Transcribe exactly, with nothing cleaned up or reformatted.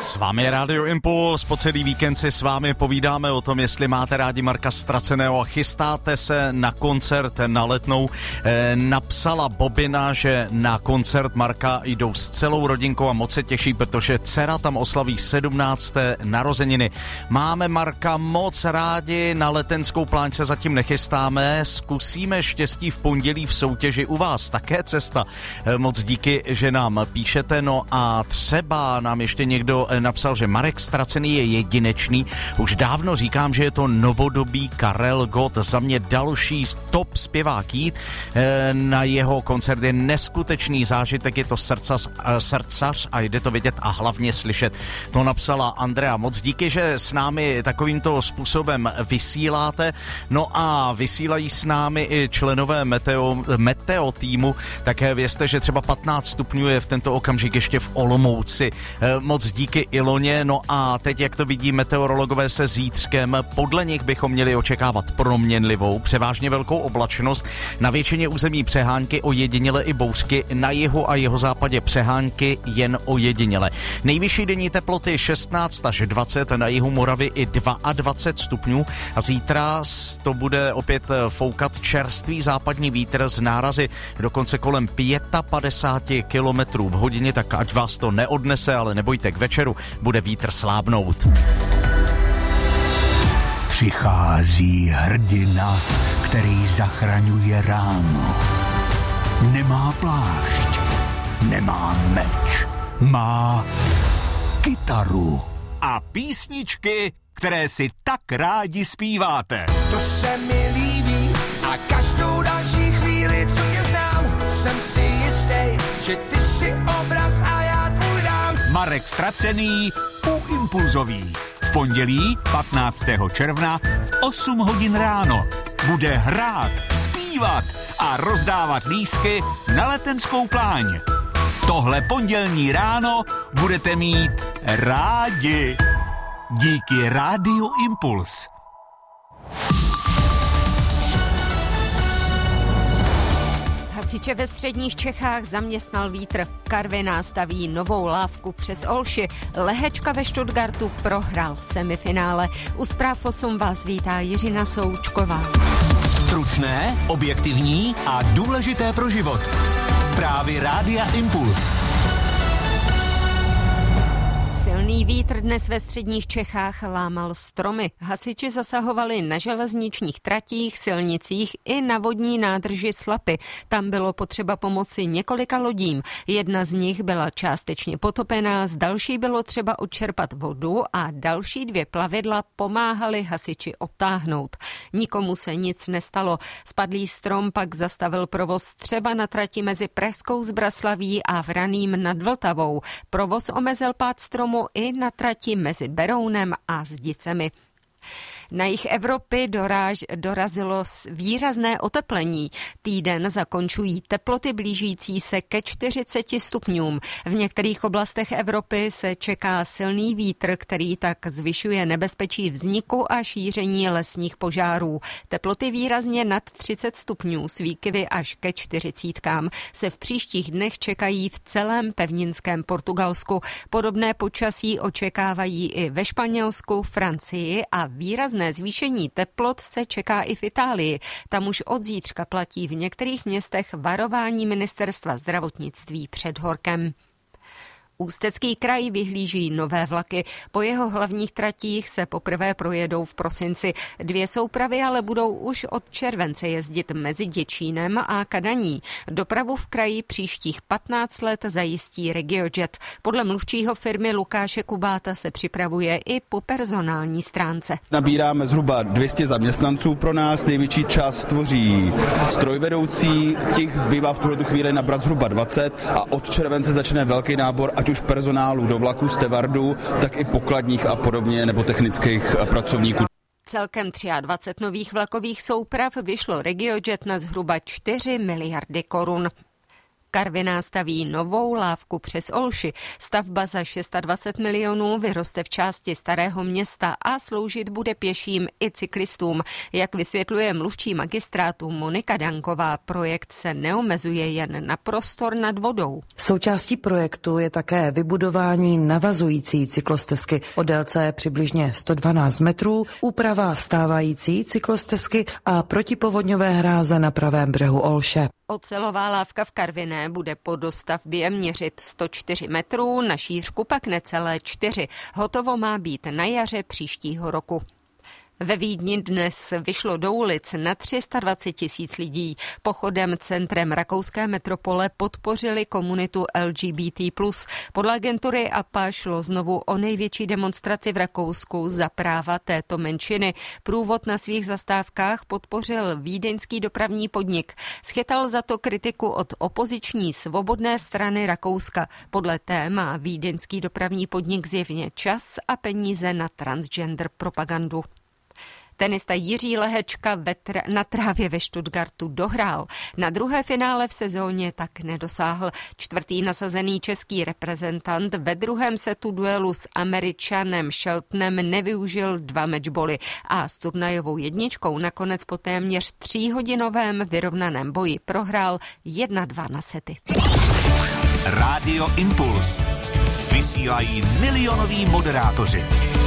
S vámi je Radio Impuls, po celý víkend si s vámi povídáme o tom, jestli máte rádi Marka Ztraceného a chystáte se na koncert na Letnou. E, napsala Bobina, že na koncert Marka jdou s celou rodinkou a moc se těší, protože dcera tam oslaví sedmnácté narozeniny. Máme Marka moc rádi, na letenskou pláň se zatím nechystáme, zkusíme štěstí v pondělí v soutěži u vás, také cesta. E, moc díky, že nám píšete, no a třeba nám ještě někdo napsal, že Marek Ztracený je jedinečný. Už dávno říkám, že je to novodobý Karel Gott. Za mě další top zpěvák jít. Na jeho koncert je neskutečný zážitek, je to srdcař, srdcař a jde to vidět a hlavně slyšet. To napsala Andrea. Moc díky, že s námi takovýmto způsobem vysíláte. No a vysílají s námi i členové Meteo, Meteo týmu. Také vězte, že třeba patnáct stupňů je v tento okamžik ještě v Olomouci. Moc díky Iloně, no a teď, jak to vidí meteorologové se zítřkem, podle nich bychom měli očekávat proměnlivou, převážně velkou oblačnost, na většině území přehánky, ojediněle i bouřky, na jihu a jihozápadě přehánky jen ojediněle. Nejvyšší denní teploty šestnáct až dvacet, na jihu Moravy i dvacet dva stupňů a zítra to bude opět foukat čerstvý západní vítr z nárazy dokonce kolem padesát pět kilometrů v hodině, tak ať vás to neodnese, ale nebojte, k večeru bude vítr slábnout. Přichází hrdina, který zachraňuje ráno. Nemá plášť, nemá meč, má kytaru. A písničky, které si tak rádi zpíváte. To se mi líbí a každou další chvíli, co tě znám, jsem si jistý, že ty jsi obraz a já tvůj dám. Marek Ztracený u Impulzový. V pondělí patnáctého června v osm hodin ráno bude hrát, zpívat a rozdávat lístky na letenskou pláň. Tohle pondělní ráno budete mít rádi. Díky Rádiu Impuls. Hasiče ve středních Čechách zaměstnal vítr. Karviná staví novou lávku přes Olši. Lehečka ve Stuttgartu prohrál semifinále. U Zpráv osm vás vítá Jiřina Součková. Stručné, objektivní a důležité pro život. Zprávy Rádia Impuls. Silný vítr dnes ve středních Čechách lámal stromy. Hasiči zasahovali na železničních tratích, silnicích i na vodní nádrži Slapy. Tam bylo potřeba pomoci několika lodím. Jedna z nich byla částečně potopená, z další bylo třeba odčerpat vodu a další dvě plavidla pomáhali hasiči odtáhnout. Nikomu se nic nestalo. Spadlý strom pak zastavil provoz třeba na trati mezi Pražskou Zbraslaví a Vraným nad Vltavou. Provoz omezil pád stromu i na trati mezi Berounem a Zdicemi. Na jih Evropy doráž, dorazilo výrazné oteplení. Týden zakončují teploty blížící se ke čtyřiceti stupňům. V některých oblastech Evropy se čeká silný vítr, který tak zvyšuje nebezpečí vzniku a šíření lesních požárů. Teploty výrazně nad třicet stupňů s výkyvy až ke čtyřicítkám se v příštích dnech čekají v celém pevninském Portugalsku. Podobné počasí očekávají i ve Španělsku, Francii a výrazné zvýšení teplot se čeká i v Itálii. Tam už od zítřka platí v některých městech varování ministerstva zdravotnictví před horkem. Ústecký kraj vyhlíží nové vlaky. Po jeho hlavních tratích se poprvé projedou v prosinci. Dvě soupravy ale budou už od července jezdit mezi Děčínem a Kadaní. Dopravu v kraji příštích patnáct let zajistí RegioJet. Podle mluvčího firmy Lukáše Kubáta se připravuje i po personální stránce. Nabíráme zhruba dvě stě zaměstnanců pro nás, největší část tvoří strojvedoucí, těch zbývá v tuhle chvíli nabrat zhruba dvacet a od července začne velký nábor ať už personálu do vlaku, stevardů, tak i pokladních a podobně, nebo technických pracovníků. Celkem dvacet tři nových vlakových souprav vyšlo RegioJet na zhruba čtyři miliardy korun. Karviná staví novou lávku přes Olši. Stavba za dvacet šest milionů vyroste v části Starého Města a sloužit bude pěším i cyklistům. Jak vysvětluje mluvčí magistrátu Monika Danková, projekt se neomezuje jen na prostor nad vodou. Součástí projektu je také vybudování navazující cyklostezky o délce přibližně sto dvanáct metrů, úprava stávající cyklostezky a protipovodňové hráze na pravém břehu Olše. Ocelová lávka v Karviné bude po dostavbě měřit sto čtyři metrů, na šířku pak necelé čtyři. Hotovo má být na jaře příštího roku. Ve Vídni dnes vyšlo do ulic na tři sta dvacet tisíc lidí. Pochodem centrem rakouské metropole podpořili komunitu L G B T plus. Podle agentury A P A šlo znovu o největší demonstraci v Rakousku za práva této menšiny. Průvod na svých zastávkách podpořil vídeňský dopravní podnik. Schytal za to kritiku od opoziční Svobodné strany Rakouska. Podle té má vídeňský dopravní podnik zjevně čas a peníze na transgender propagandu. Tenista Jiří Lehečka na trávě ve Stuttgartu dohrál. Na druhé finále v sezóně tak nedosáhl. Čtvrtý nasazený český reprezentant ve druhém setu duelu s Američanem Sheltonem nevyužil dva matchboly a s turnajovou jedničkou nakonec po téměř tříhodinovém vyrovnaném boji prohrál jedna dva na sety. Rádio Impuls. Vysílají milionoví moderátoři.